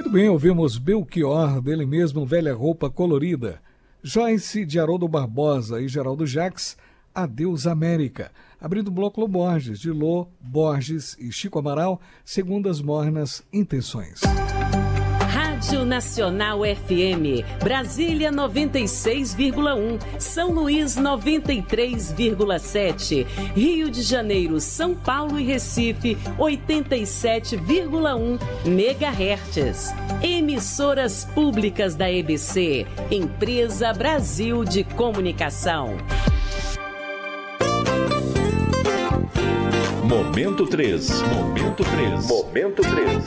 Muito bem, ouvimos Belchior, dele mesmo, Velha Roupa Colorida. Joyce, de Haroldo Barbosa e Geraldo Jacques, Adeus América. Abrindo o bloco Lô Borges, de Lô, Borges e Chico Amaral, Segundas Mornas Intenções. Rádio Nacional FM, Brasília 96,1, São Luís 93,7, Rio de Janeiro, São Paulo e Recife 87,1 MHz. Emissoras públicas da EBC, Empresa Brasil de Comunicação. Momento 3. Momento 3. Momento 3.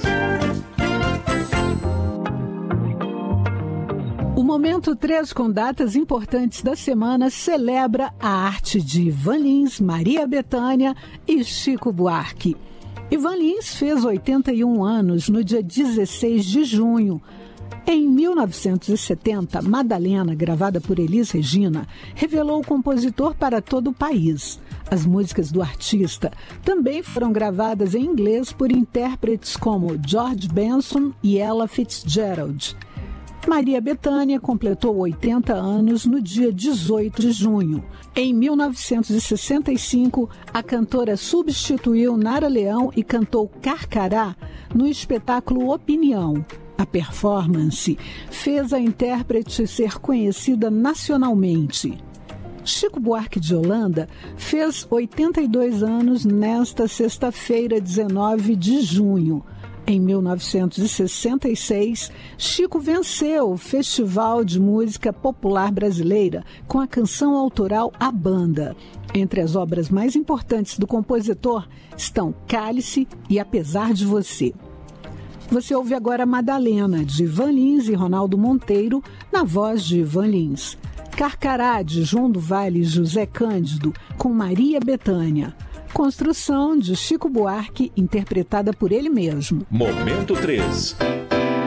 O Momento 3, com datas importantes da semana, celebra a arte de Ivan Lins, Maria Bethânia e Chico Buarque. Ivan Lins fez 81 anos no dia 16 de junho. Em 1970, Madalena, gravada por Elis Regina, revelou o compositor para todo o país. As músicas do artista também foram gravadas em inglês por intérpretes como George Benson e Ella Fitzgerald. Maria Bethânia completou 80 anos no dia 18 de junho. Em 1965, a cantora substituiu Nara Leão e cantou Carcará no espetáculo Opinião. A performance fez a intérprete ser conhecida nacionalmente. Chico Buarque de Holanda fez 82 anos nesta sexta-feira, 19 de junho. Em 1966, Chico venceu o Festival de Música Popular Brasileira com a canção autoral A Banda. Entre as obras mais importantes do compositor estão Cálice e Apesar de Você. Você ouve agora Madalena, de Ivan Lins e Ronaldo Monteiro, na voz de Ivan Lins. Carcará, de João do Vale e José Cândido, com Maria Bethânia. Construção de Chico Buarque, interpretada por ele mesmo. Momento 3.